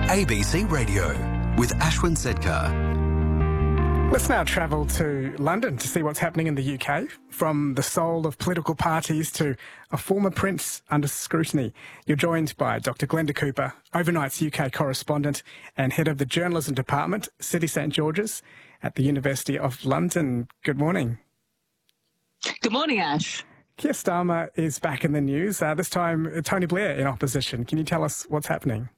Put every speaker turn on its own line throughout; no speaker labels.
ABC Radio with Ashwin Sedkar.
Let's now travel to London to see what's happening in the UK, from the soul of political parties to a former prince under scrutiny. You're joined by Dr. Glenda Cooper, Overnight's UK correspondent and head of the journalism department, City St George's at the University of London. Good morning.
Good morning, Ash.
Keir Starmer is back in the news, this time Tony Blair in opposition. Can you tell us what's happening?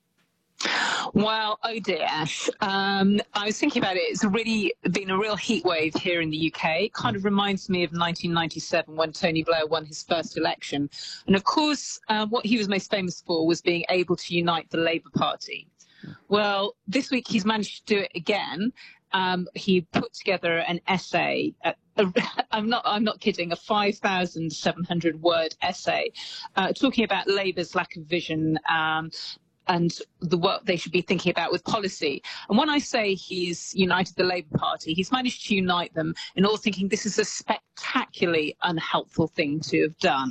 Well, oh dear, Ash. I was thinking about it. It's really been a real heat wave here in the UK. It kind of reminds me of 1997 when Tony Blair won his first election. And of course, what he was most famous for was being able to unite the Labour Party. Well, this week he's managed to do it again. He put together an essay. I'm not kidding. A 5,700-word essay talking about Labour's lack of vision and the work they should be thinking about with policy. And when I say he's united the Labour Party, he's managed to unite them in all thinking this is a spectacularly unhelpful thing to have done.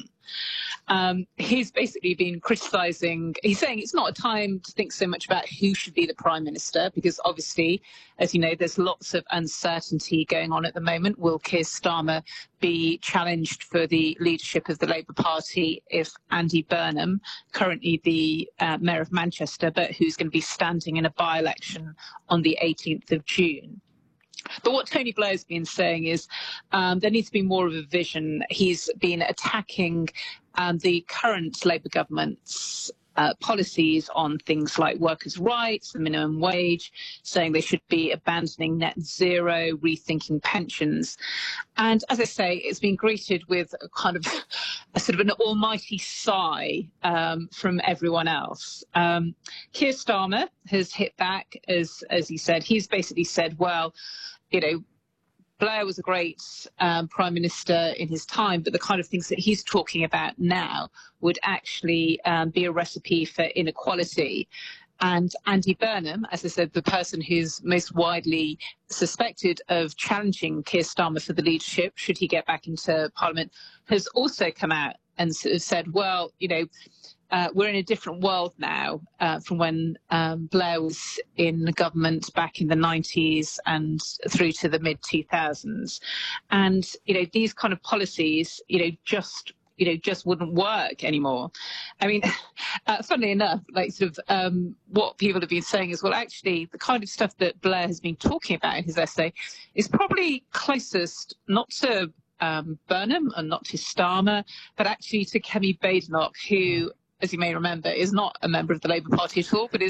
He's basically been criticising, he's saying it's not a time to think so much about who should be the Prime Minister, because obviously, as you know, there's lots of uncertainty going on at the moment. Will Keir Starmer be challenged for the leadership of the Labour Party if Andy Burnham, currently the Mayor of Manchester, but who's going to be standing in a by-election on the 18th of June? But what Tony Blair's been saying is there needs to be more of a vision. He's been attacking the current Labour government's policies on things like workers' rights, the minimum wage, saying they should be abandoning net zero, rethinking pensions. And as I say, it's been greeted with a kind of a sort of an almighty sigh from everyone else. Keir Starmer has hit back, as he said. He's basically said, well, you know, Blair was a great Prime Minister in his time, but the kind of things that he's talking about now would actually be a recipe for inequality. And Andy Burnham, as I said, the person who's most widely suspected of challenging Keir Starmer for the leadership, should he get back into Parliament, has also come out and sort of said, well, you know, we're in a different world now from when Blair was in government back in the 90s and through to the mid-2000s. And, you know, these kind of policies, just wouldn't work anymore. I mean, funnily enough, like sort of what people have been saying is, well, actually, the kind of stuff that Blair has been talking about in his essay is probably closest not to Burnham and not to Starmer, but actually to Kemi Badenoch, who, as you may remember, is not a member of the Labour Party at all, but is